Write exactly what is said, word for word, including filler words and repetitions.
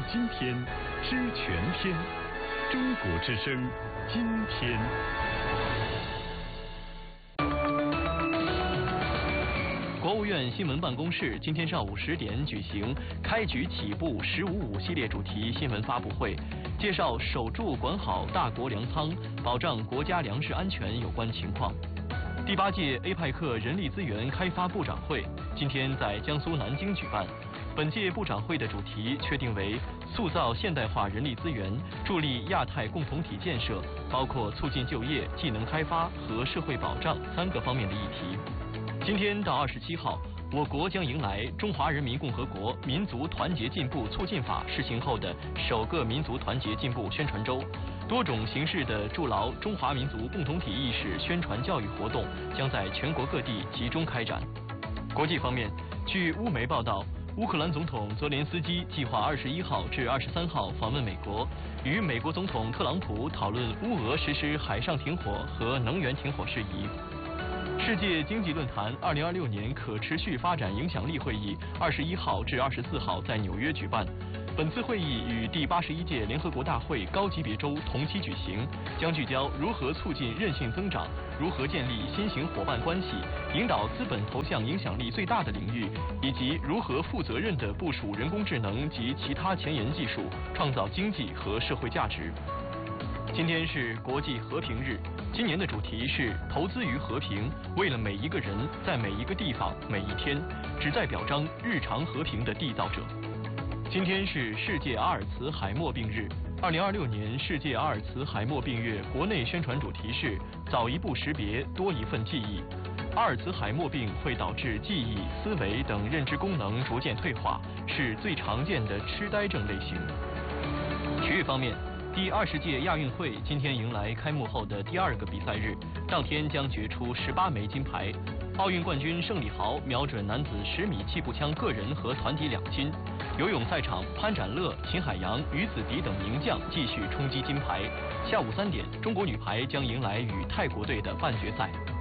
今天，知全天。中国之声，今天。 国务院新闻办公室今天上午十点举行开局起步“十五五”系列主题新闻发布会，介绍守住管好大国粮仓，保障国家粮食安全有关情况。第八届 A 派克人力资源开发部长会今天在江苏南京举办。本届部长会的主题确定为塑造现代化人力资源，助力亚太共同体建设，包括促进就业、技能开发和社会保障三个方面的议题。今天到二十七号，我国将迎来《中华人民共和国民族团结进步促进法》施行后的首个民族团结进步宣传周，多种形式的筑牢中华民族共同体意识宣传教育活动将在全国各地集中开展。国际方面，据乌媒报道，乌克兰总统泽连斯基计划二十一号至二十三号访问美国，与美国总统特朗普讨论乌俄实施海上停火和能源停火事宜。世界经济论坛二零二六年可持续发展影响力会议二十一号至二十四号在纽约举办。本次会议与第八十一届联合国大会高级别周同期举行，将聚焦如何促进韧性增长，如何建立新型伙伴关系，引导资本投向影响力最大的领域，以及如何负责任地部署人工智能及其他前沿技术，创造经济和社会价值。今天是国际和平日，今年的主题是投资于和平，为了每一个人，在每一个地方，每一天，旨在表彰日常和平的缔造者。今天是世界阿尔茨海默病日。二零二六年世界阿尔茨海默病月国内宣传主题是早一步识别，多一份记忆。阿尔茨海默病会导致记忆、思维等认知功能逐渐退化，是最常见的痴呆症类型。体育方面，第二十届亚运会今天迎来开幕后的第二个比赛日，当天将决出十八枚金牌。奥运冠军盛礼豪瞄准男子十米气步枪个人和团体两金。游泳赛场，潘展乐、秦海洋、于子迪等名将继续冲击金牌。下午三点，中国女排将迎来与泰国队的半决赛。